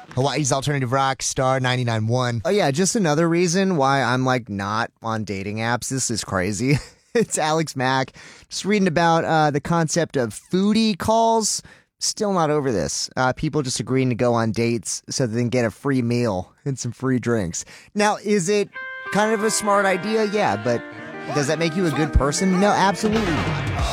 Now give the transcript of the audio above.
Hawaii's alternative rock, Star 99.1. Oh, yeah, just another reason why I'm not on dating apps. This is crazy. It's Alex Mack. Just reading about the concept of foodie calls. Still not over this. People just agreeing to go on dates so they can get a free meal and some free drinks. Now, is it kind of a smart idea? Yeah, but does that make you a good person? No, absolutely not.